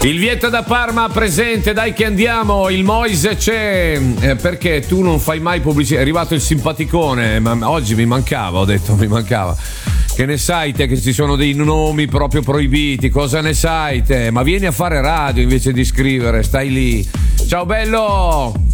Il Vieta da Parma presente, dai che andiamo, il Moise c'è, perché tu non fai mai pubblicità, è arrivato il simpaticone, ma oggi mi mancava, ho detto mi mancava. Che ne sai te che ci sono dei nomi proprio proibiti, cosa ne sai te? Ma vieni a fare radio invece di scrivere, stai lì. Ciao bello!